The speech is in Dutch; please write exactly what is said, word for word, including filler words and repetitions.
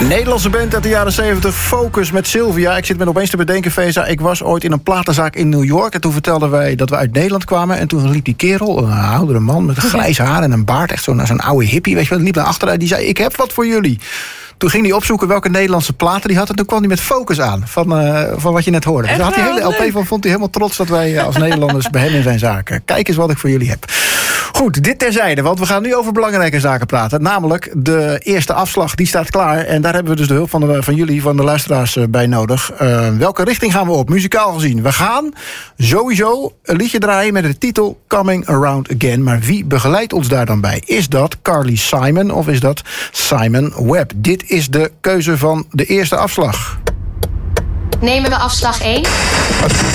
Nederlandse band uit de jaren zeventig, Focus met Sylvia. Ik zit me opeens te bedenken, Feza, ik was ooit in een platenzaak in New York... en toen vertelden wij dat we uit Nederland kwamen... en toen liep die kerel, een oudere man met grijs haar en een baard... echt zo'n zo'n oude hippie, weet je wel, die liep naar achteren... die zei, ik heb wat voor jullie. Toen ging hij opzoeken welke Nederlandse platen die had... en toen kwam hij met Focus aan, van, uh, van wat je net hoorde. Dus daar had hij hele L P van, vond hij helemaal trots... dat wij als Nederlanders bij hem in zijn zaken. Kijk eens wat ik voor jullie heb. Goed, dit terzijde, want we gaan nu over belangrijke zaken praten. Namelijk de eerste afslag, die staat klaar. En daar hebben we dus de hulp van, de, van jullie, van de luisteraars uh, bij nodig. Uh, welke richting gaan we op, muzikaal gezien? We gaan sowieso een liedje draaien met de titel Coming Around Again. Maar wie begeleidt ons daar dan bij? Is dat Carly Simon of is dat Simon Webb? Dit is de keuze van de eerste afslag. Nemen we afslag één?